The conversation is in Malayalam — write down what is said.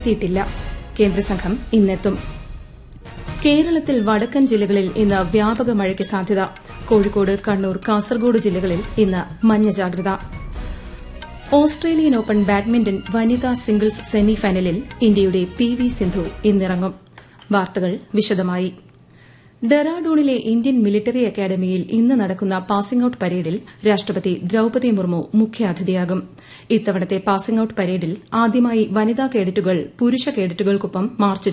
എത്തിയിട്ടില്ല. കേന്ദ്രസംഘം ഇന്നെത്തും. കേരളത്തിൽ വടക്കൻ ജില്ലകളിൽ ഇന്ന് വ്യാപക മഴയ്ക്ക് സാധ്യത. കോഴിക്കോട്, കണ്ണൂർ, കാസർഗോഡ് ജില്ലകളിൽ ഇന്ന് മഞ്ഞ ജാഗ്രത. ഓസ്ട്രേലിയൻ ഓപ്പൺ ബാഡ്മിന്റൺ വനിതാ സിംഗിൾസ് സെമിഫൈനലിൽ ഇന്ത്യയുടെ പി.വി. സിന്ധു ഇന്നിറങ്ങും. വാർത്തകൾ വിശദമായി. ഡെറാഡൂണിലെ ഇന്ത്യൻ മിലിറ്ററി അക്കാദമിയിൽ ഇന്ന് നടക്കുന്ന പാസിംഗ് ഔട്ട് പരേഡിൽ രാഷ്ട്രപതി ദ്രൌപദി മുർമു മുഖ്യാതിഥിയാകും. ഇത്തവണത്തെ പാസിംഗ് ഔട്ട് പരേഡിൽ ആദ്യമായി വനിതാ കേഡറ്റുകൾ പുരുഷ കേഡറ്റുകൾക്കൊപ്പം മാർച്ച്